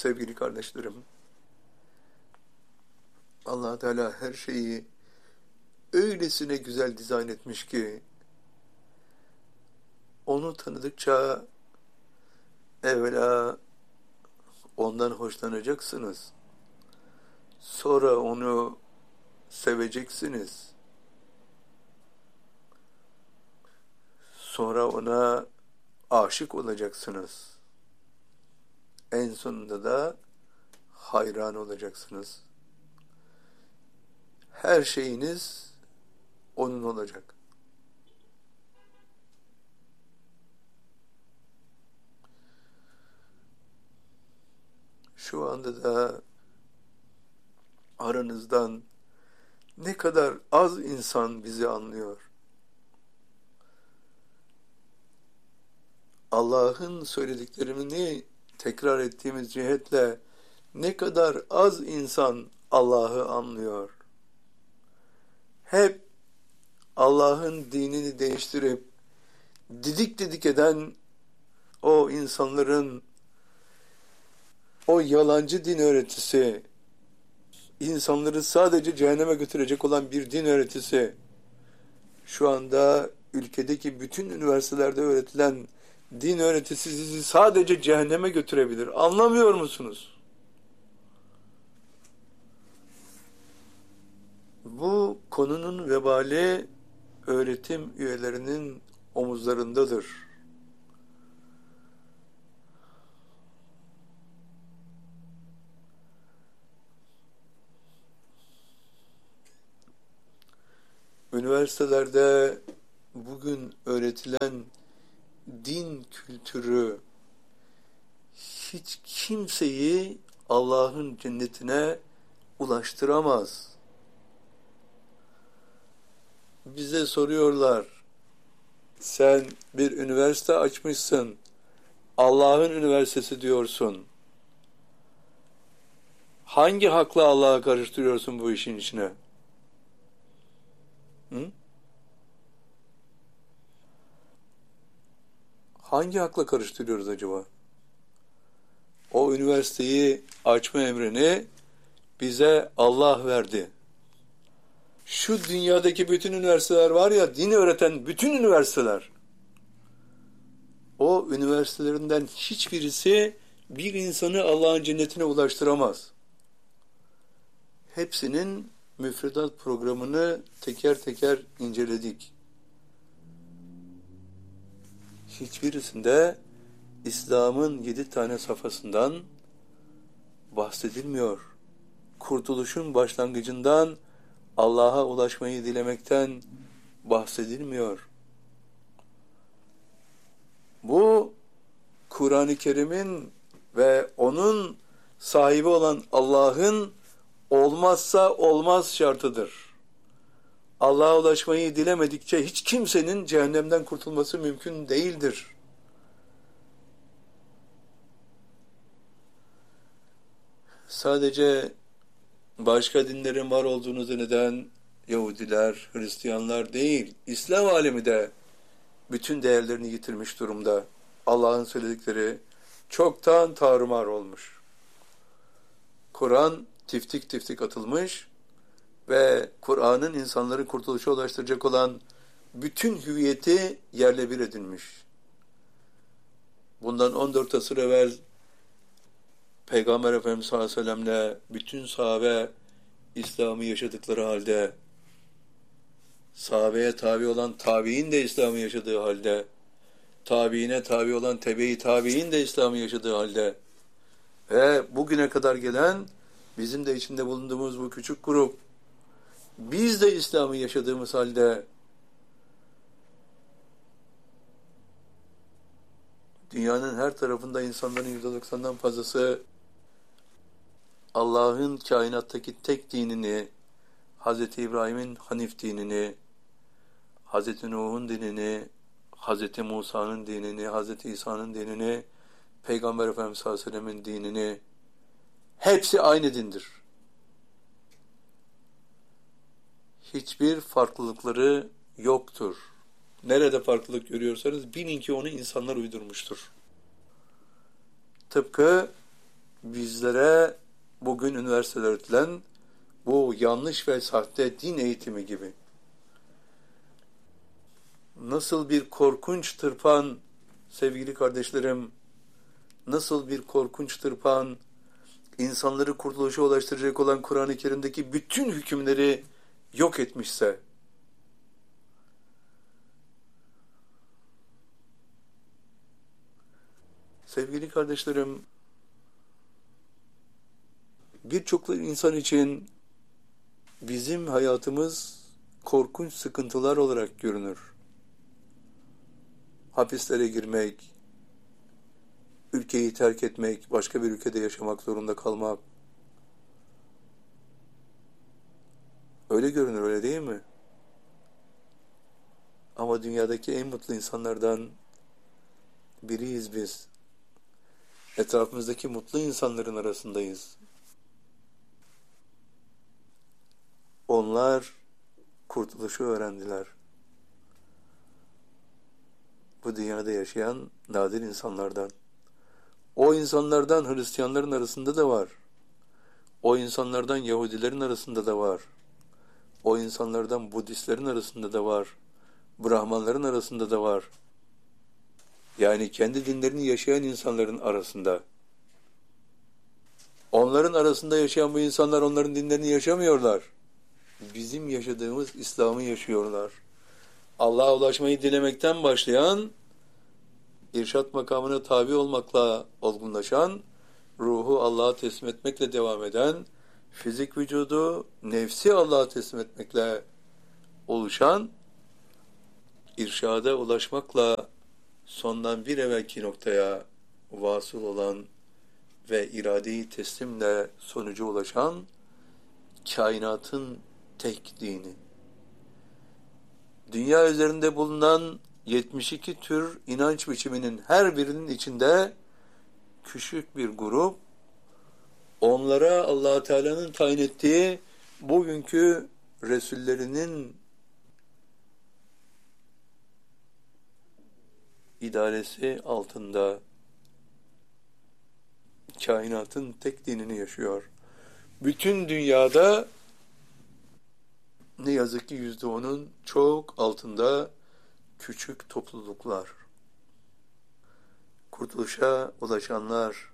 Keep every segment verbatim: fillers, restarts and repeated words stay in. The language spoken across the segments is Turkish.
Sevgili kardeşlerim, Allah Teala her şeyi öylesine güzel dizayn etmiş ki onu tanıdıkça evvela ondan hoşlanacaksınız. Sonra onu seveceksiniz. Sonra ona aşık olacaksınız. En sonunda da hayran olacaksınız. Her şeyiniz onun olacak. Şu anda da aranızdan ne kadar az insan bizi anlıyor. Allah'ın söylediklerini tekrar ettiğimiz cihetle ne kadar az insan Allah'ı anlıyor. Hep Allah'ın dinini değiştirip didik didik eden o insanların o yalancı din öğretisi, insanları sadece cehenneme götürecek olan bir din öğretisi, şu anda ülkedeki bütün üniversitelerde öğretilen din öğretisi sizi sadece cehenneme götürebilir. Anlamıyor musunuz? Bu konunun vebali öğretim üyelerinin omuzlarındadır. Üniversitelerde bugün öğretilen din kültürü hiç kimseyi Allah'ın cennetine ulaştıramaz. Bize soruyorlar, sen bir üniversite açmışsın, Allah'ın üniversitesi diyorsun. Hangi hakla Allah'ı karıştırıyorsun bu işin içine? Hı? Hangi hakla karıştırıyoruz acaba? O üniversiteyi açma emrini bize Allah verdi. Şu dünyadaki bütün üniversiteler var ya, din öğreten bütün üniversiteler, o üniversitelerinden hiçbirisi bir insanı Allah'ın cennetine ulaştıramaz. Hepsinin müfredat programını teker teker inceledik. Hiçbirisinde İslam'ın yedi tane safhasından bahsedilmiyor. Kurtuluşun başlangıcından Allah'a ulaşmayı dilemekten bahsedilmiyor. Bu Kur'an-ı Kerim'in ve onun sahibi olan Allah'ın olmazsa olmaz şartıdır. Allah'a ulaşmayı dilemedikçe hiç kimsenin cehennemden kurtulması mümkün değildir. Sadece başka dinlerin var olduğunu zanneden Yahudiler, Hristiyanlar değil, İslam alemi de bütün değerlerini yitirmiş durumda. Allah'ın söyledikleri çoktan tarumar olmuş. Kur'an tiftik tiftik atılmış ve Kur'an'ın insanları kurtuluşa ulaştıracak olan bütün hüviyeti yerle bir edilmiş. Bundan on dört asır evvel Peygamber Efendimiz sallallahu aleyhi ve sellem'le bütün sahabe İslam'ı yaşadıkları halde, sahabeye tabi olan tabi'in de İslam'ı yaşadığı halde, tabi'ine tabi olan tebe-i tabi'in de İslam'ı yaşadığı halde ve bugüne kadar gelen bizim de içinde bulunduğumuz bu küçük grup, biz de İslam'ı yaşadığımız halde dünyanın her tarafında insanların yüzde doksandan fazlası Allah'ın kainattaki tek dinini, Hazreti İbrahim'in Hanif dinini, Hazreti Nuh'un dinini, Hazreti Musa'nın dinini, Hazreti İsa'nın dinini, Peygamber Efendimiz sallallahu aleyhi ve sellem'in dinini, hepsi aynı dindir. Hiçbir farklılıkları yoktur. Nerede farklılık görüyorsanız bilin ki onu insanlar uydurmuştur. Tıpkı bizlere bugün üniversitede öğretilen bu yanlış ve sahte din eğitimi gibi. Nasıl bir korkunç tırpan sevgili kardeşlerim, nasıl bir korkunç tırpan insanları kurtuluşa ulaştıracak olan Kur'an-ı Kerim'deki bütün hükümleri yok etmişse, sevgili kardeşlerim, birçok insan için bizim hayatımız korkunç sıkıntılar olarak görünür. Hapislere girmek, ülkeyi terk etmek, başka bir ülkede yaşamak zorunda kalmak. Öyle görünür, öyle değil mi? Ama dünyadaki en mutlu insanlardan biriyiz biz. Etrafımızdaki mutlu insanların arasındayız. Onlar kurtuluşu öğrendiler. Bu dünyada yaşayan nadir insanlardan. O insanlardan Hristiyanların arasında da var. O insanlardan Yahudilerin arasında da var. O insanlardan Budistlerin arasında da var. Brahmanların arasında da var. Yani kendi dinlerini yaşayan insanların arasında. Onların arasında yaşayan bu insanlar onların dinlerini yaşamıyorlar. Bizim yaşadığımız İslam'ı yaşıyorlar. Allah'a ulaşmayı dilemekten başlayan, irşat makamına tabi olmakla olgunlaşan, ruhu Allah'a teslim etmekle devam eden, fizik vücudu, nefsi Allah'a teslim etmekle oluşan, irşada ulaşmakla sondan bir evvelki noktaya vasıl olan ve iradeyi teslimle sonuca ulaşan kainatın tek dini. Dünya üzerinde bulunan yetmiş iki tür inanç biçiminin her birinin içinde küçük bir grup, onlara Allah Teala'nın tayin ettiği bugünkü Resullerinin idaresi altında kainatın tek dinini yaşıyor. Bütün dünyada ne yazık ki yüzde onun çok altında küçük topluluklar, kurtuluşa ulaşanlar,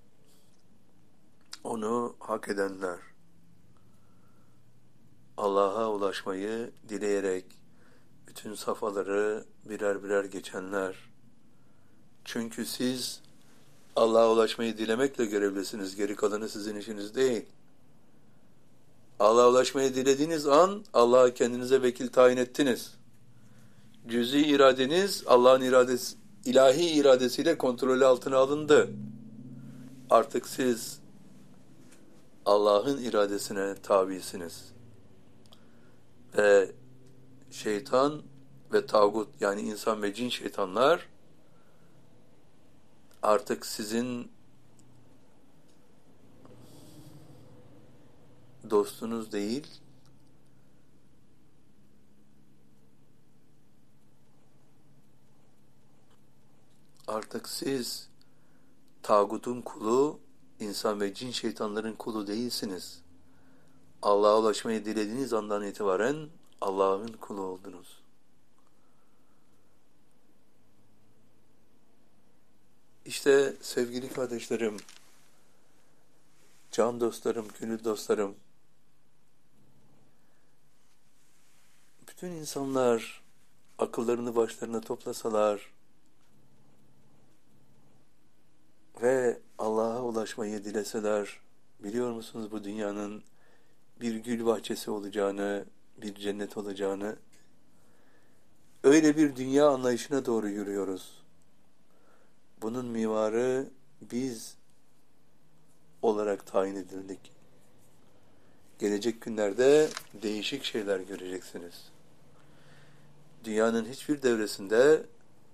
onu hak edenler, Allah'a ulaşmayı dileyerek bütün safhaları birer birer geçenler. Çünkü siz Allah'a ulaşmayı dilemekle görevlisiniz, geri kalanı sizin işiniz değil. Allah'a ulaşmayı dilediğiniz an Allah'a kendinize vekil tayin ettiniz. Cüz'i iradeniz Allah'ın iradesi, ilahi iradesiyle kontrolü altına alındı. Artık siz Allah'ın iradesine tabisiniz. Ve şeytan ve tağut yani insan ve cin şeytanlar artık sizin dostunuz değil, artık siz tağutun kulu, insan ve cin şeytanların kulu değilsiniz. Allah'a ulaşmayı dilediğiniz andan itibaren Allah'ın kulu oldunuz. İşte sevgili kardeşlerim, can dostlarım, gönül dostlarım, bütün insanlar akıllarını başlarına toplasalar ve Allah'a ulaşmayı dileseler, biliyor musunuz bu dünyanın bir gül bahçesi olacağını, bir cennet olacağını, öyle bir dünya anlayışına doğru yürüyoruz. Bunun mimarı biz olarak tayin edildik. Gelecek günlerde değişik şeyler göreceksiniz. Dünyanın hiçbir devresinde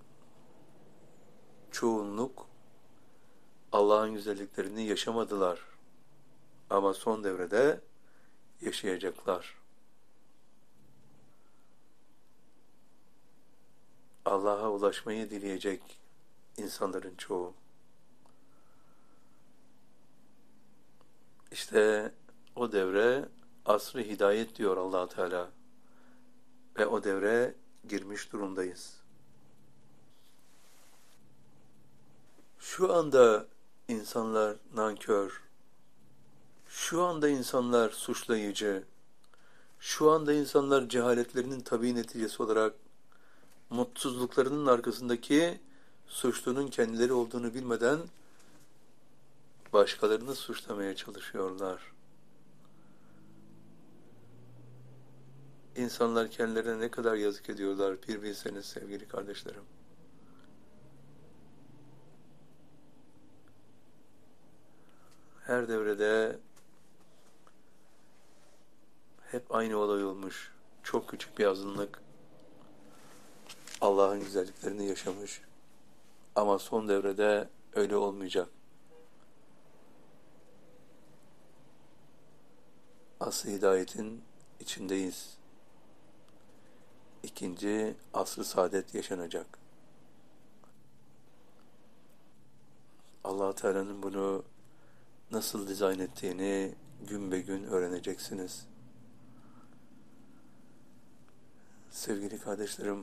çoğunluk Allah'ın güzelliklerini yaşamadılar. Ama son devrede yaşayacaklar. Allah'a ulaşmayı dileyecek insanların çoğu. İşte o devre asr-ı hidayet diyor Allah Teala ve o devre girmiş durumdayız. Şu anda insanlar nankör, şu anda insanlar suçlayıcı, şu anda insanlar cehaletlerinin tabii neticesi olarak mutsuzluklarının arkasındaki suçlunun kendileri olduğunu bilmeden başkalarını suçlamaya çalışıyorlar. İnsanlar kendilerine ne kadar yazık ediyorlar bir bilseniz sevgili kardeşlerim. Her devrede hep aynı olay olmuş. Çok küçük bir azınlık Allah'ın güzelliklerini yaşamış. Ama son devrede öyle olmayacak. Asr-ı hidayetin içindeyiz. İkinci asr-ı saadet yaşanacak. Allah Teala'nın bunu nasıl dizayn ettiğini gün be gün öğreneceksiniz. Sevgili kardeşlerim,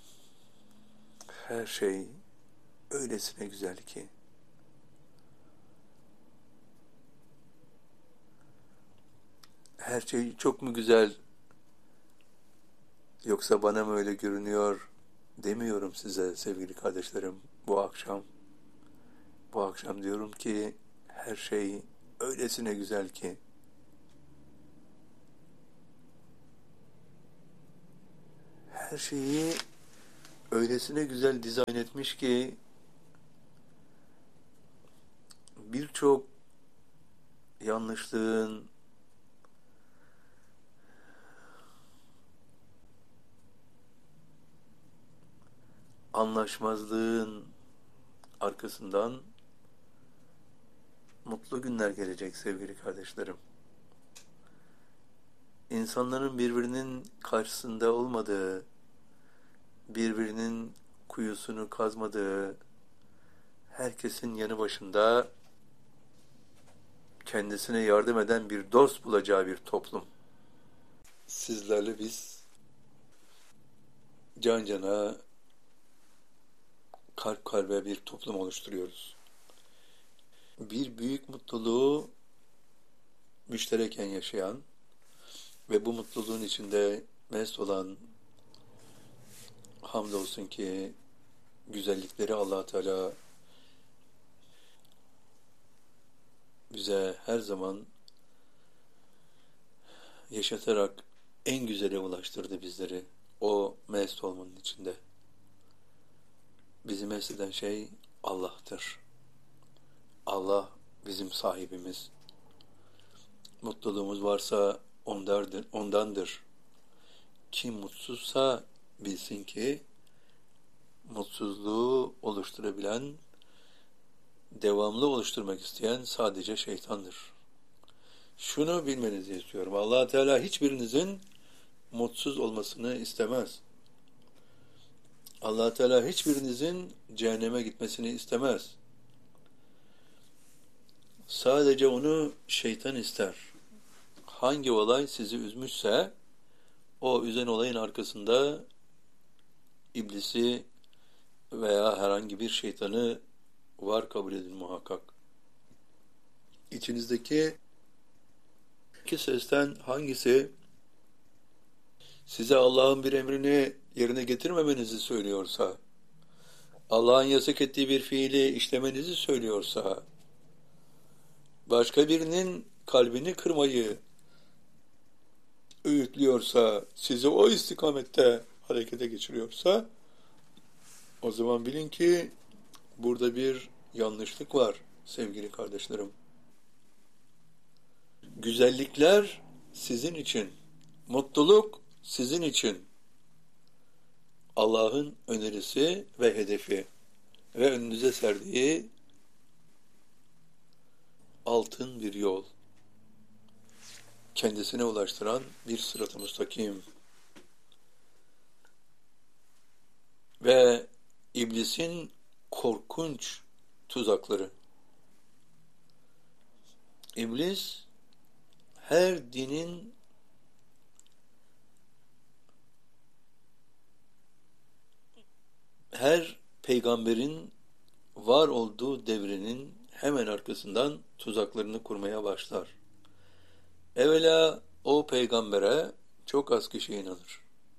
her şey öylesine güzel ki her şey çok mu güzel yoksa bana mı öyle görünüyor demiyorum size sevgili kardeşlerim bu akşam. Bu akşam diyorum ki her şey öylesine güzel ki her şeyi öylesine güzel dizayn etmiş ki birçok yanlışlığın, anlaşmazlığın arkasından mutlu günler gelecek sevgili kardeşlerim. İnsanların birbirinin karşısında olmadığı, birbirinin kuyusunu kazmadığı, herkesin yanı başında kendisine yardım eden bir dost bulacağı bir toplum. Sizlerle biz can cana, kalp kalbe bir toplum oluşturuyoruz. Bir büyük mutluluğu müştereken yaşayan ve bu mutluluğun içinde mest olan, hamdolsun ki güzellikleri Allah Teala bize her zaman yaşatarak en güzele ulaştırdı bizleri. O mest olmanın içinde. Bizi mest eden şey Allah'tır. Allah bizim sahibimiz. Mutluluğumuz varsa ondandır. ondandır. Kim mutsuzsa bilsin ki mutsuzluğu oluşturabilen, devamlı oluşturmak isteyen sadece şeytandır. Şunu bilmenizi istiyorum. Allah Teala hiçbirinizin mutsuz olmasını istemez. Allah Teala hiçbirinizin cehenneme gitmesini istemez. Sadece onu şeytan ister. Hangi olay sizi üzmüşse o üzen olayın arkasında iblisi veya herhangi bir şeytanı var kabul edin muhakkak. İçinizdeki iki sesten hangisi size Allah'ın bir emrini yerine getirmemenizi söylüyorsa, Allah'ın yasak ettiği bir fiili işlemenizi söylüyorsa, başka birinin kalbini kırmayı öğütlüyorsa, sizi o istikamette harekete geçiriyorsa, o zaman bilin ki burada bir yanlışlık var sevgili kardeşlerim. Güzellikler sizin için, mutluluk sizin için. Allah'ın önerisi ve hedefi ve önünüze serdiği altın bir yol. Kendisine ulaştıran bir sırat-ı müstakim. Ve iblisin korkunç tuzakları. İblis her dinin her peygamberin var olduğu devrinin hemen arkasından tuzaklarını kurmaya başlar. Evvela o peygambere çok az kişi inanır.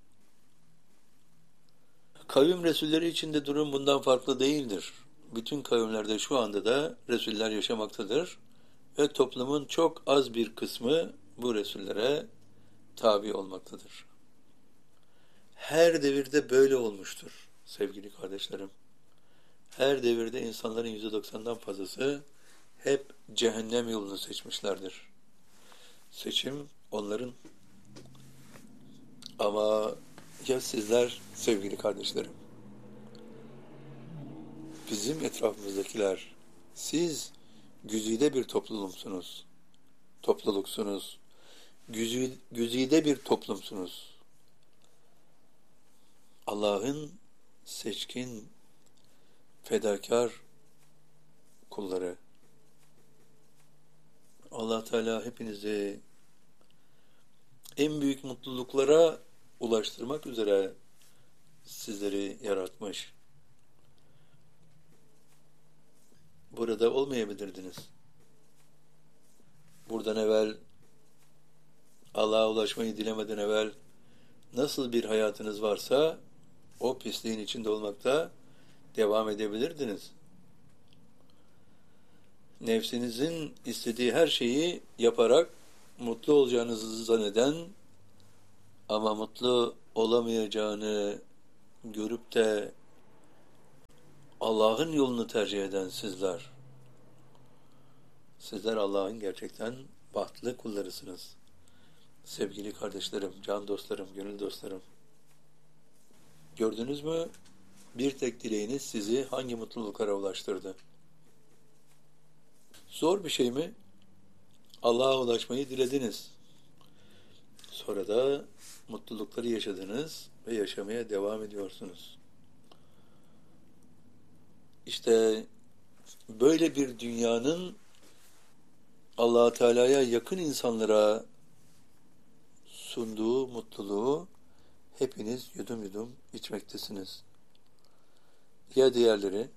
Kavim Resulleri içinde durum bundan farklı değildir. Bütün kavimlerde şu anda da Resuller yaşamaktadır ve toplumun çok az bir kısmı bu Resullere tabi olmaktadır. Her devirde böyle olmuştur sevgili kardeşlerim. Her devirde insanların yüzde doksandan fazlası hep cehennem yolunu seçmişlerdir. Seçim onların. Ama ya sizler sevgili kardeşlerim? Bizim etrafımızdakiler, siz güzide bir topluluksunuz. Topluluksunuz. Güzide, güzide bir toplumsunuz. Allah'ın seçkin, fedakar kulları. Allah Teala hepinizi en büyük mutluluklara ulaştırmak üzere sizleri yaratmış. Burada olmayabilirdiniz. Buradan evvel, Allah'a ulaşmayı dilemeden evvel nasıl bir hayatınız varsa o pisliğin içinde olmakta devam edebilirdiniz. Nefsinizin istediği her şeyi yaparak mutlu olacağınızı zanneden ama mutlu olamayacağını görüp de Allah'ın yolunu tercih eden sizler. Sizler Allah'ın gerçekten bahtlı kullarısınız. Sevgili kardeşlerim, can dostlarım, gönül dostlarım. Gördünüz mü? Bir tek dileğiniz sizi hangi mutluluklara ulaştırdı? Zor bir şey mi? Allah'a ulaşmayı dilediniz. Sonra da mutlulukları yaşadınız ve yaşamaya devam ediyorsunuz. İşte böyle bir dünyanın Allah Teala'ya yakın insanlara sunduğu mutluluğu hepiniz yudum yudum içmektesiniz. Ya diğerleri?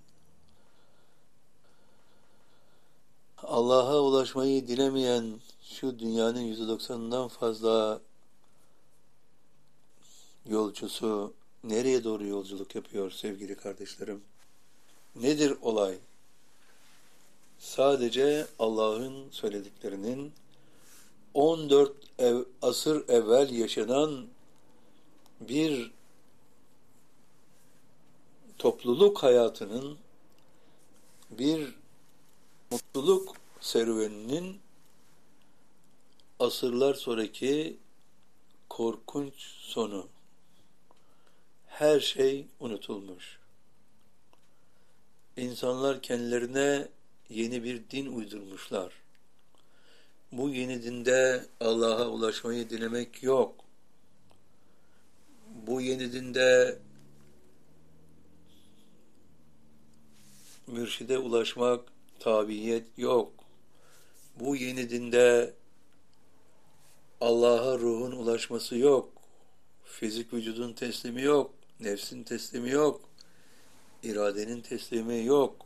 Allah'a ulaşmayı dilemeyen şu dünyanın yüzde doksanından fazla yolcusu nereye doğru yolculuk yapıyor sevgili kardeşlerim? Nedir olay? Sadece Allah'ın söylediklerinin on dört ev, asır evvel yaşanan bir topluluk hayatının, bir mutluluk serüveninin asırlar sonraki korkunç sonu. Her şey unutulmuş. İnsanlar kendilerine yeni bir din uydurmuşlar. Bu yeni dinde Allah'a ulaşmayı dilemek yok. Bu yeni dinde mürşide ulaşmak, tabiyet yok. Bu yeni dinde Allah'a ruhun ulaşması yok. Fizik vücudun teslimi yok. Nefsin teslimi yok. İradenin teslimi yok.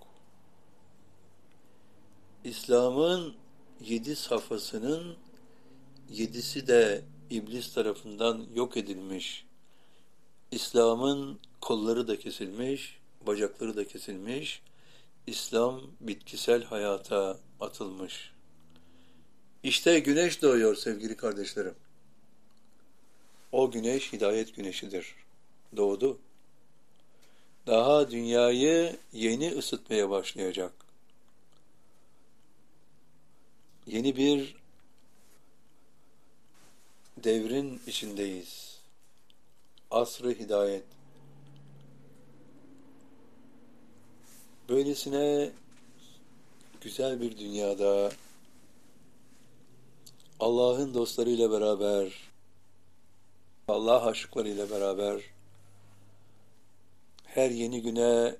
İslam'ın yedi safhasının yedisi de iblis tarafından yok edilmiş. İslam'ın kolları da kesilmiş, bacakları da kesilmiş. İslam bitkisel hayata atılmış. İşte güneş doğuyor sevgili kardeşlerim. O güneş hidayet güneşidir. Doğdu. Daha dünyayı yeni ısıtmaya başlayacak. Yeni bir devrin içindeyiz. Asr-ı hidayet. Böylesine güzel bir dünyada Allah'ın dostlarıyla beraber, Allah aşıklarıyla beraber her yeni güne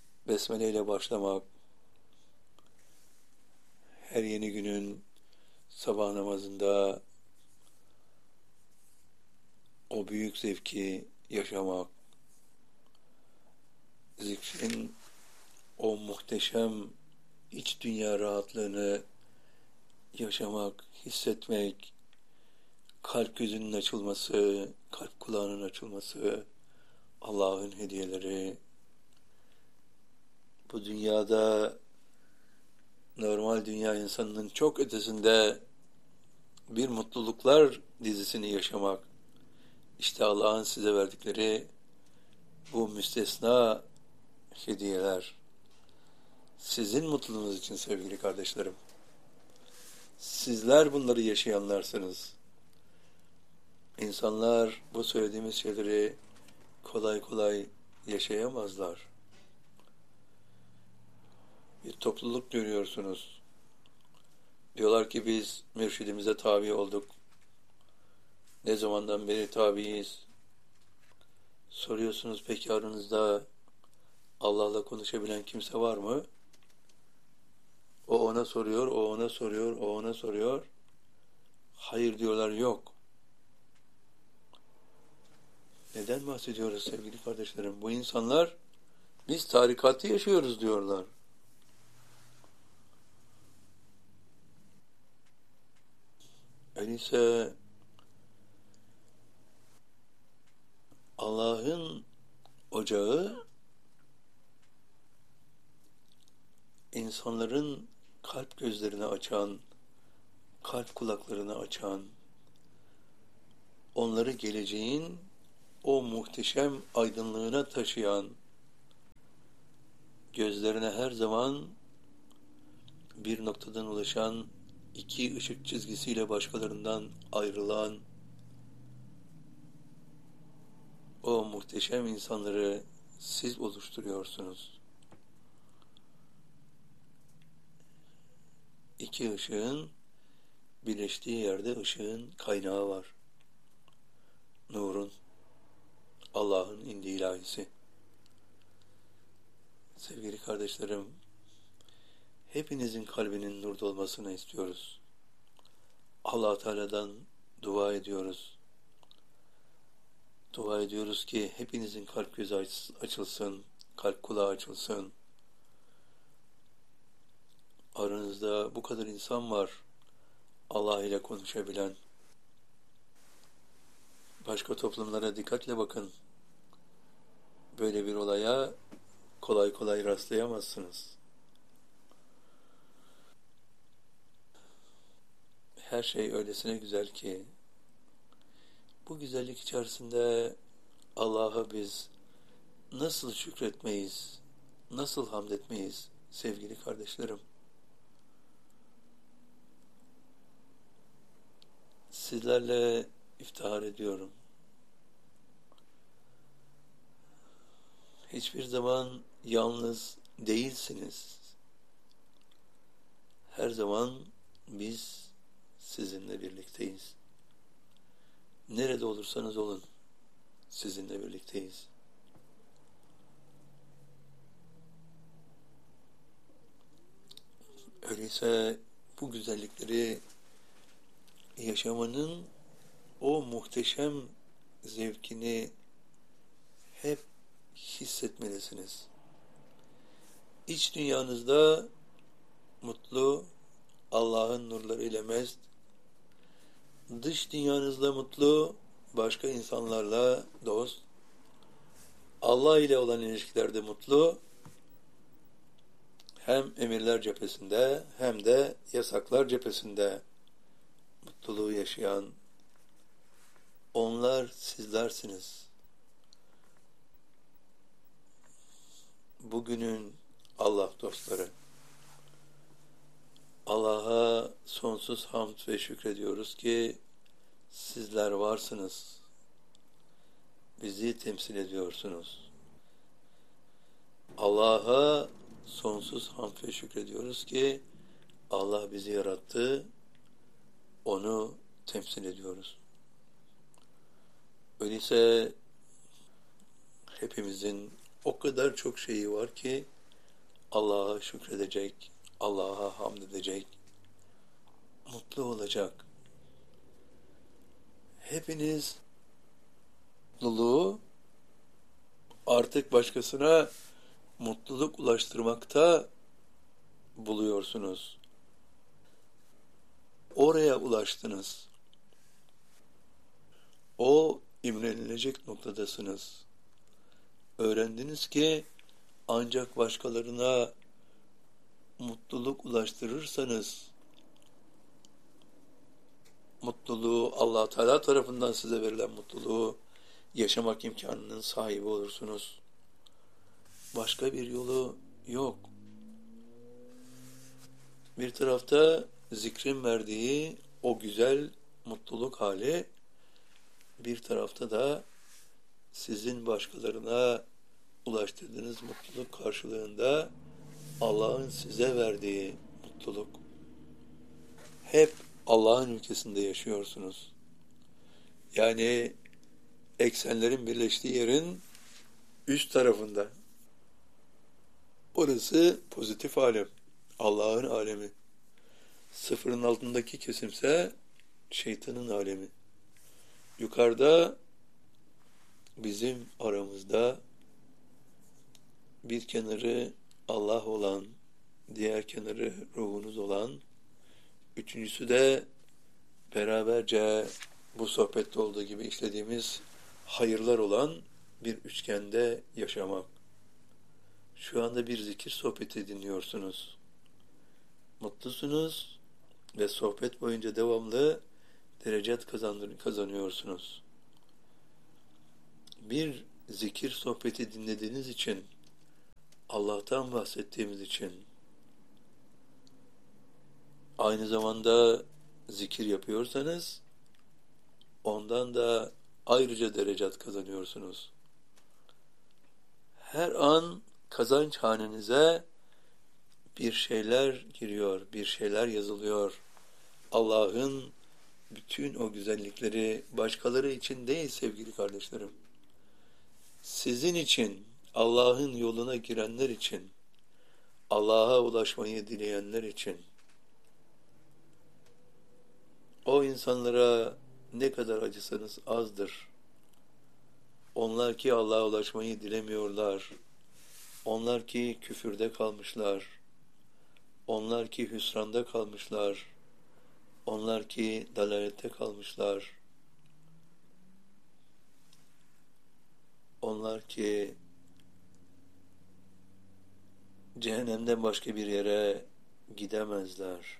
besmele ile başlamak, her yeni günün sabah namazında o büyük zevki yaşamak, zikrin o muhteşem iç dünya rahatlığını yaşamak, hissetmek, kalp gözünün açılması, kalp kulağının açılması, Allah'ın hediyeleri, bu dünyada normal dünya insanının çok ötesinde bir mutluluklar dizisini yaşamak, işte Allah'ın size verdikleri bu müstesna hediyeler. Sizin mutluluğunuz için sevgili kardeşlerim. Sizler bunları yaşayanlarsınız. İnsanlar bu söylediğimiz şeyleri kolay kolay yaşayamazlar. Bir topluluk görüyorsunuz. Diyorlar ki biz mürşidimize tabi olduk. Ne zamandan beri tabiiz? Soruyorsunuz, peki aranızda Allah'la konuşabilen kimse var mı? O ona soruyor, o ona soruyor, o ona soruyor. Hayır diyorlar, yok. Neden bahsediyoruz sevgili kardeşlerim? Bu insanlar biz tarikatı yaşıyoruz diyorlar. Öyleyse Allah'ın ocağı insanların kalp gözlerini açan, kalp kulaklarını açan, onları geleceğin o muhteşem aydınlığına taşıyan, gözlerine her zaman bir noktadan ulaşan, iki ışık çizgisiyle başkalarından ayrılan o muhteşem insanları siz oluşturuyorsunuz. İki ışığın birleştiği yerde ışığın kaynağı var. Nurun, Allah'ın indi ilahisi. Sevgili kardeşlerim, hepinizin kalbinin nur dolmasını istiyoruz. Allah Teala'dan dua ediyoruz. Dua ediyoruz ki hepinizin kalp gözü açılsın, kalp kulağı açılsın. Aranızda bu kadar insan var, Allah ile konuşabilen. Başka toplumlara dikkatle bakın. Böyle bir olaya kolay kolay rastlayamazsınız. Her şey öylesine güzel ki, bu güzellik içerisinde Allah'a biz nasıl şükretmeyiz, nasıl hamd etmeyiz sevgili kardeşlerim? Sizlerle iftihar ediyorum. Hiçbir zaman yalnız değilsiniz. Her zaman biz sizinle birlikteyiz. Nerede olursanız olun, sizinle birlikteyiz. Öyleyse bu güzellikleri yaşamanın o muhteşem zevkini hep hissetmelisiniz. İç dünyanızda mutlu, Allah'ın nurlarıyla mest, dış dünyanızda mutlu, başka insanlarla dost, Allah ile olan ilişkilerde mutlu, hem emirler cephesinde hem de yasaklar cephesinde mutluluğu yaşayan, onlar sizlersiniz. Bugünün Allah dostları, Allah'a sonsuz hamd ve şükrediyoruz ki sizler varsınız, bizi temsil ediyorsunuz. Allah'a sonsuz hamd ve şükrediyoruz ki Allah bizi yarattı, onu temsil ediyoruz. Öyleyse hepimizin o kadar çok şeyi var ki Allah'a şükredecek, Allah'a hamd edecek, mutlu olacak. Hepiniz mutluluğu artık başkasına mutluluk ulaştırmakta buluyorsunuz. Oraya ulaştınız. O imrenilecek noktadasınız. Öğrendiniz ki ancak başkalarına mutluluk ulaştırırsanız, mutluluğu Allah Teala tarafından size verilen mutluluğu yaşamak imkanının sahibi olursunuz. Başka bir yolu yok. Bir tarafta zikrin verdiği o güzel mutluluk hali, bir tarafta da sizin başkalarına ulaştırdığınız mutluluk karşılığında Allah'ın size verdiği mutluluk. Hep Allah'ın ülkesinde yaşıyorsunuz. Yani eksenlerin birleştiği yerin üst tarafında. Orası pozitif alem, Allah'ın alemi. Sıfırın altındaki kesimse şeytanın alemi. Yukarıda bizim aramızda bir kenarı Allah olan, diğer kenarı ruhunuz olan, üçüncüsü de beraberce bu sohbette olduğu gibi işlediğimiz hayırlar olan bir üçgende yaşamak. Şu anda bir zikir sohbeti dinliyorsunuz. Mutlusunuz ve sohbet boyunca devamlı derecat kazanıyorsunuz. Bir zikir sohbeti dinlediğiniz için, Allah'tan bahsettiğimiz için, aynı zamanda zikir yapıyorsanız, ondan da ayrıca derecat kazanıyorsunuz. Her an kazanç hanenize bir şeyler giriyor, bir şeyler yazılıyor. Allah'ın bütün o güzellikleri başkaları için değil sevgili kardeşlerim. Sizin için, Allah'ın yoluna girenler için, Allah'a ulaşmayı dileyenler için, o insanlara ne kadar acısanız azdır. Onlar ki Allah'a ulaşmayı dilemiyorlar. Onlar ki küfürde kalmışlar. Onlar ki hüsranda kalmışlar. Onlar ki dalalette kalmışlar. Onlar ki cehennemden başka bir yere gidemezler.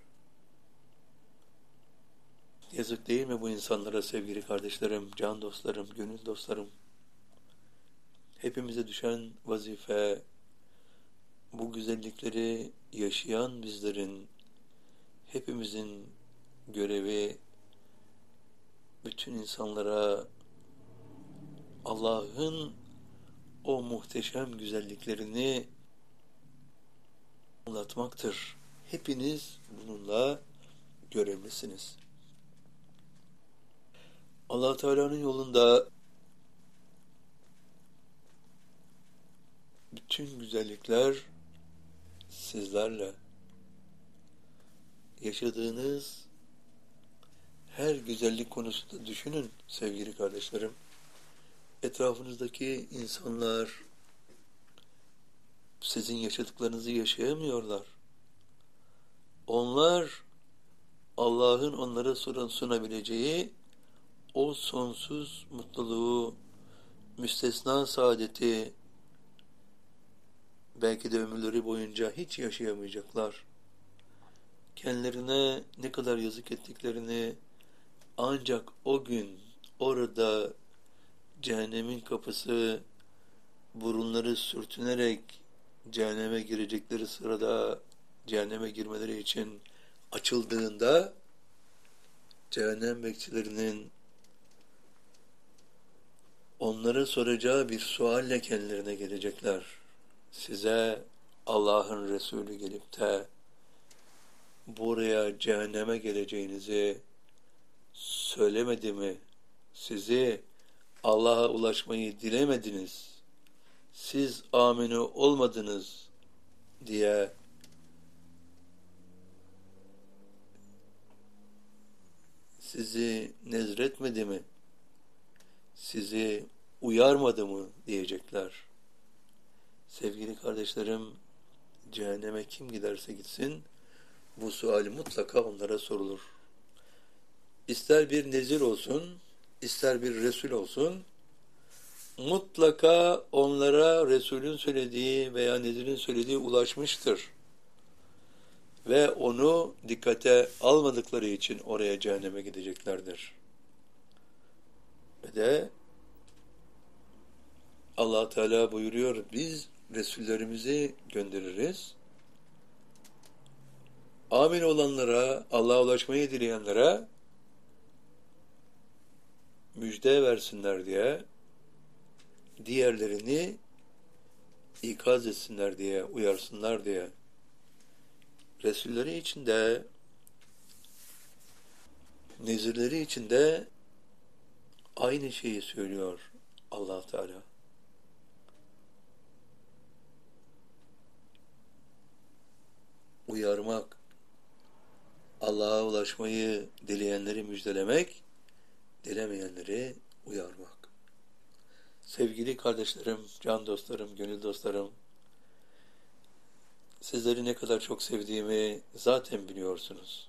Yazık değil mi bu insanlara sevgili kardeşlerim, can dostlarım, gönül dostlarım? Hepimize düşen vazife, bu güzellikleri yaşayan bizlerin, hepimizin görevi, bütün insanlara Allah'ın o muhteşem güzelliklerini anlatmaktır. Hepiniz bununla görevlisiniz. Allah Teala'nın yolunda bütün güzellikler sizlerle. Yaşadığınız her güzellik konusunda düşünün sevgili kardeşlerim. Etrafınızdaki insanlar sizin yaşadıklarınızı yaşayamıyorlar. Onlar Allah'ın onlara sunabileceği o sonsuz mutluluğu, müstesna saadeti belki de ömürleri boyunca hiç yaşayamayacaklar. Kendilerine ne kadar yazık ettiklerini ancak o gün orada cehennemin kapısı burunları sürtünerek cehenneme girecekleri sırada cehenneme girmeleri için açıldığında cehennem bekçilerinin onlara soracağı bir sualle kendilerine gelecekler. Size Allah'ın Resulü gelip de buraya cehenneme geleceğinizi söylemedi mi? Sizi Allah'a ulaşmayı dilemediniz. Siz aminu olmadınız diye sizi nezretmedi mi? Sizi uyarmadı mı diyecekler. Sevgili kardeşlerim, cehenneme kim giderse gitsin, bu sual mutlaka onlara sorulur. İster bir nezir olsun, ister bir Resul olsun, mutlaka onlara Resul'ün söylediği veya nezirin söylediği ulaşmıştır. Ve onu dikkate almadıkları için oraya cehenneme gideceklerdir. Ve de Allah Teala buyuruyor, biz Resullerimizi göndeririz. Amin olanlara, Allah'a ulaşmayı dileyenlere müjde versinler diye, diğerlerini ikaz etsinler diye, uyarsınlar diye. Resulleri için de, nezirleri için de aynı şeyi söylüyor Allah Teala. Uyarmak, Allah'a ulaşmayı dileyenleri müjdelemek, dilemeyenleri uyarmak. Sevgili kardeşlerim, can dostlarım, gönül dostlarım, sizleri ne kadar çok sevdiğimi zaten biliyorsunuz.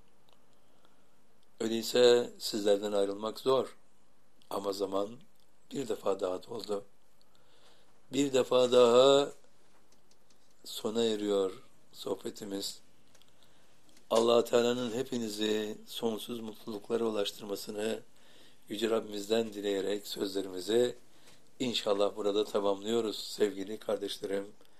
Öyleyse sizlerden ayrılmak zor. Ama zaman bir defa daha doldu. Bir defa daha sona eriyor sohbetimiz. Allah Teala'nın hepinizi sonsuz mutluluklara ulaştırmasını Yüce Rabbimizden dileyerek sözlerimizi inşallah burada tamamlıyoruz sevgili kardeşlerim.